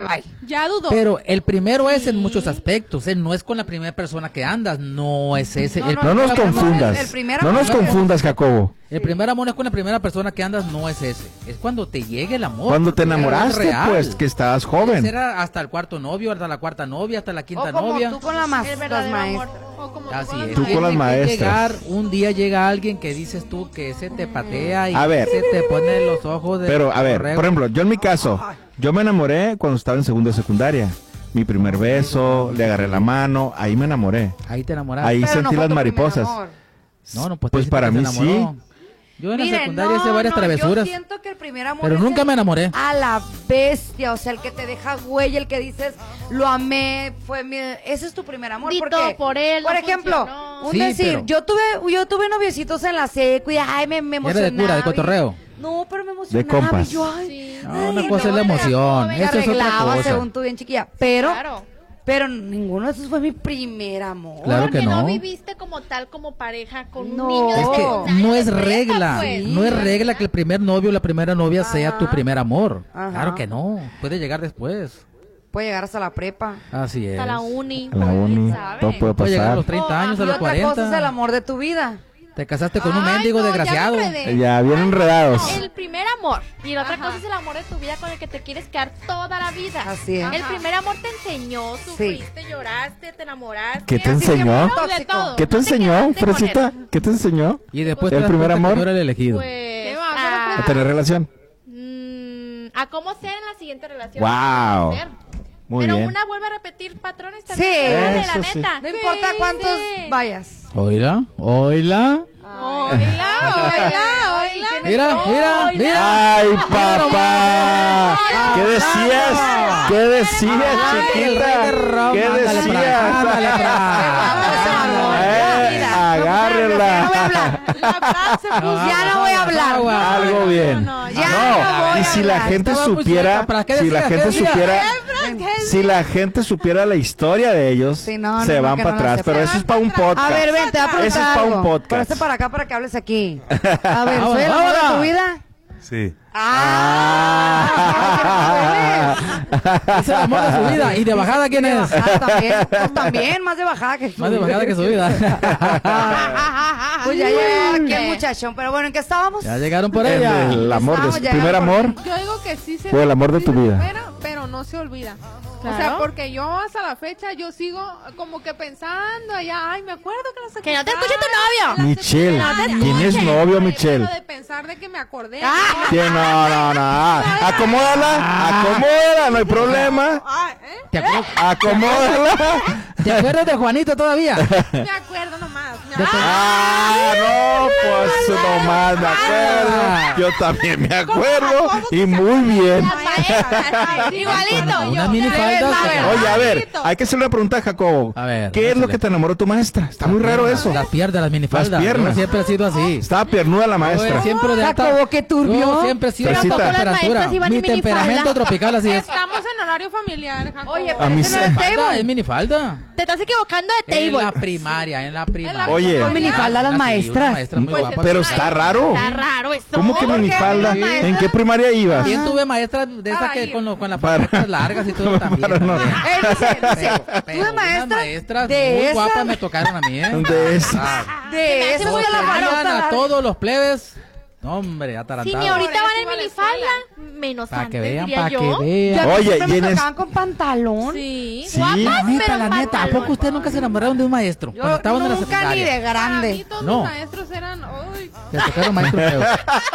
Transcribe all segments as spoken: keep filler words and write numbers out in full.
Ay, ya dudo. Pero el primero es en muchos aspectos, ¿eh? No es con la primera persona que andas, no es ese. No, el no, no nos confundas, no nos confundas, Jacobo. El primer amor es con la primera persona que andas, no es ese. Es cuando te llegue el amor. Cuando te enamoraste, pues, que estabas joven. Era hasta el cuarto novio, hasta la cuarta novia, hasta la quinta o como novia. tú con la más, las maestras. Así es. Tú con las maestras. Llegar, un día llega alguien que dices tú que se te patea y a ver, se te pone los ojos de... Pero, a ver, por ejemplo, yo en mi caso, yo me enamoré cuando estaba en segundo de secundaria. Mi primer beso, le agarré la mano, ahí me enamoré. Ahí te enamoraste. Ahí pero sentí no las mariposas. No, no, pues, pues para mí sí. Yo en Miren, la secundaria no, hice varias no, travesuras. Yo siento que el primer amor pero es nunca el, me enamoré. A la bestia, o sea, el que te deja huella, el que dices, lo amé, fue mi... Ese es tu primer amor. Di porque, todo por él, por no ejemplo, funcionó. un Sí, decir, pero- yo tuve yo tuve noviecitos en la secu y ay, me, me Era emocionaba. de cura, de y- cotorreo. No, pero me emocionaba. De compas. Y yo, ay, Sí. No, ay, una cosa es la no, emoción, me eso es otra arreglaba cosa. según tú bien chiquilla, pero... Claro. Pero ninguno de esos fue mi primer amor. Claro Porque que no. no viviste como tal, como pareja con No. un niño de Es que secundaria no de es prepa, regla, pues. no es regla que el primer novio o la primera novia sea tu Ajá. primer amor. Ajá. Claro que no, puede llegar después. Puede llegar hasta la prepa. Así es. Hasta la uni. A la uni, ¿sabe? todo puede Puede llegar a pasar. los treinta años, y a los otra cosa es el cuarenta. amor de tu vida. Te casaste con un Ay, mendigo no, ya me desgraciado. enredé. Ya, bien enredados. El primer amor. Y la otra Ajá. cosa es el amor de tu vida con el que te quieres quedar toda la vida. Así es. El primer amor te enseñó, sufriste, lloraste, te enamoraste. ¿Qué te Así enseñó? que, de todo. ¿Qué te No enseñó, quedaste con Fresita? él. ¿Qué te enseñó? Y después ¿El te das primer cuenta que amor? no era el elegido. Pues, ¿A a, tener relación? mm, a cómo ser en la siguiente relación. Wow. Ser. Muy Pero bien. una vuelve a repetir patrones Sí. también. Dale, Eso la sí. neta. No importa cuántos Sí. vayas. Oíla, oíla. Oíla, oíla, oíla. Mira, mira, mira. ¡Ay, papá! ¿Qué decías? ¿Qué decías, chiquita? ¿Qué decías? Eh, agárrela. La frase, pues, ya no voy a hablar. Algo bien. No, ya no voy y a si la hablar. gente Estaba muy supiera, suelta, ¿para qué si la decía? gente ¿Qué decía? supiera, si la gente supiera la historia de ellos, Sí, no, se no, van que para no la atrás. sepan. Pero eso es para un podcast. A ver, ven, te voy a preguntar Eso es para un algo. podcast. Ponte para acá para que hables aquí. A ver, Ahora, ¿soy el amor de ahora. tu vida? Sí. Ah, Es el amor de su vida. ¿Y de bajada quién es? Ah, también, pues también, más de bajada que Más de bajada que su vida. Pues ya llegó aquí el muchachón, pero bueno, ¿en qué estábamos? Ya llegaron por El, ella. el amor de su Estamos primer llegando por- amor. Yo digo que sí se Fue el amor de tu sí se vida. supera, pero no se olvida. O sea, Claro. porque yo hasta la fecha yo sigo como que pensando allá, ay, me acuerdo que la Que no te escuche tu secundaria, novio. la Michelle, secundaria, ¿tienes oye, novio, pero Michelle? de pensar de que me acordé. ¿Quién? No, no, no. Acomódala, acomódala, no hay problema. Ay, ¿eh? ¿Te, acuer- Acomódala. te acuerdas de Juanito todavía? Me acuerdo nomás. Me Ah, no, pues nomás me acuerdo. Yo también me acuerdo. Y muy bien. Igualito. Una yo. minifalda. Oye, a ver, hay que hacerle una pregunta a Jacobo. A ver, ¿Qué es lo échale. que te enamoró tu maestra? Está muy raro eso. Las piernas, las minifaldas. Las piernas. Yo siempre ha sido así. Estaba piernuda la maestra. Yo siempre de alta. Jacobo, qué turbio. Yo siempre he sido de Fresita. alta Pero tampoco las temperatura. maestras iban Mi en minifalda. temperamento tropical así es. Estamos en horario familiar, Jacobo. Oye, A pero mí ese no sí. es Falda, table. es minifalda. Te estás equivocando de En la table. primaria, en la primaria. Oye. Con minifalda las Ah, sí, una maestras. maestra muy Pues guapa. Pero está raro. Está raro eso. ¿Cómo que ¿Por qué? minifalda? ¿Las maestras? ¿En qué primaria ibas? También tuve maestras de esas que Ay. con, lo- con las Para- paletas largas y todo también. para no- también. Eh, dice, dice, Pero- ¿tú pero de unas maestra? maestras de muy esas- guapas me tocaron a mí, ¿eh? De esas. Ah, De hace eso muy de la raro. tenían barota. a todos los plebes. No, hombre, Si atarantados. ni ahorita Por eso van en iba a la minifalda, menos Para antes, que vean, diría para yo. que Ya vean. Oye, siempre me ¿quién es? tocaban con pantalón. Sí, Sí. guapas, La neta, pero la neta, ¿a pantalón. poco ustedes nunca se enamoraron de un maestro? Yo Cuando estaban en la nunca ni secundaria. de Para mí grande. todos No. mis maestros eran, uy, Te tocaron maestros feos.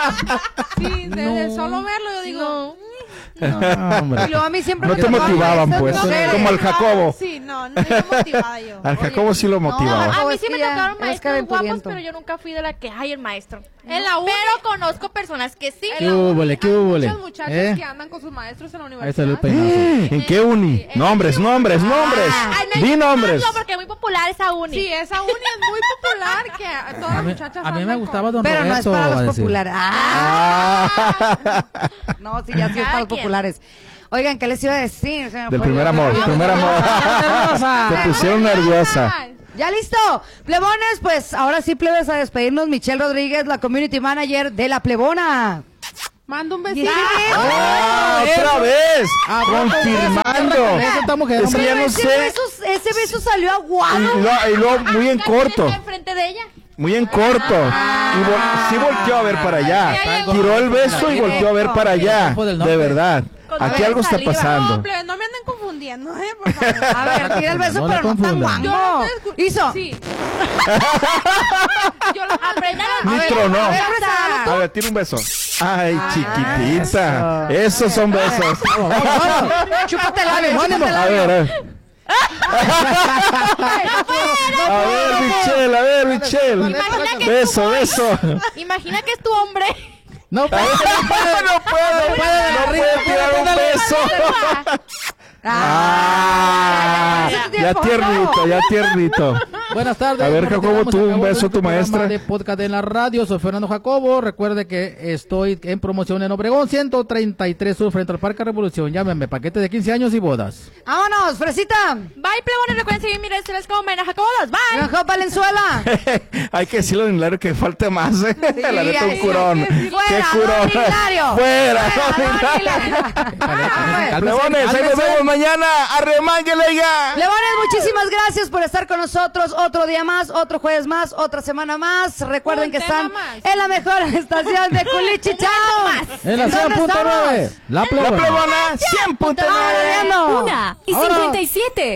sí, desde No. solo verlo yo digo, No, hombre. Y luego a mí siempre No me te tocaban motivaban, maestros pues, mujeres. como al Jacobo. sí, no, no era motivada yo. Al Jacobo sí lo motivaba. A Jacobo, mí es sí que me ya tocaron eres maestros calenturiento. guapos, pero yo nunca fui de la que, ay, el maestro. En la uni- Pero conozco personas que sí. ¿Qué húbole, qué húbole? Muchos muchachos ¿Eh? que andan con sus maestros en la Ahí universidad. está el peinazo. ¿En qué uni? Nombres, nombres, nombres. Ay, no, Di yo nombres. no, porque es muy popular esa uni. Sí, esa uni es muy popular que a todas A las mí, muchachas a mí me andan gustaba con- Don Pero no es Roberto. para va a los decir. populares. Ah, Ah. no, sí, ya sí es Cada para los quien. populares. Oigan, ¿qué les iba a decir? Se me Del fue. primer amor, del primer amor. Te pusieron nerviosa. Ay, Ya listo, plebones, pues ahora sí plebes a despedirnos. Michelle Rodríguez, la community manager de La Plebona. Mando un besito. ¡Ah, otra vez! Ah, Confirmando. Esta mujer, Es que hombre. ya no ese, sé. beso, ese beso salió aguado. Y luego, y luego muy en corto. Enfrente de ella. Muy en corto. Y vol- sí volteó a ver para allá. Tiró el beso y volteó a ver para allá. De verdad. Aquí algo está pasando. No, plebe, no me anden confundiendo, ¿eh? Por favor. A ver, tira el beso, No le pero no tan confundan. guango. Hizo. Sí. Yo lo aprendan a Ni ver, tronó. a ver, A ver, tira un beso. Ay, chiquitita. Esos son besos. Chúpate el labio, chúpate el A labio. ver, a ver. A ver, Michelle, a ver, Michelle. Imagina que Beso, beso. Imagina que es tu hombre. No, pero- No puede, no puede tirar un beso. Ah, ya tiernito, ya tiernito. Buenas tardes. A ver, Bueno, Jacobo, llegamos tú, al un cabo de beso a tu programa maestra. de podcast en la radio. Soy Fernando Jacobo. Recuerde que estoy en promoción en Obregón, ciento treinta y tres Sur, frente al Parque Revolución. Llámenme, paquete de quince años y bodas. Vámonos, Fresita. Bye, plebones. Recuerden seguir mis redes sociales como Mena Jacobodas. Bye. Mejor Valenzuela. Hay que decirlo en Hilario que falte más, ¿eh? La neta, un hay curón. que decir- ¡Qué Fuera, curón! don Hilario. ¡Fuera, Fuera, don don Hilario! Hilario. Plebones, ahí nos vemos mañana. ¡Arremánguele ya! Leones, muchísimas gracias por estar con nosotros otro día más, otro jueves más, otra semana más. Recuerden Un que tema están más. en la mejor estación de Culichi. ¡Chao! En la ¿Dónde cien punto nueve. estamos? La La plebona. plebona, cien punto nueve. Estamos viendo. Una y Ahora. cincuenta y siete.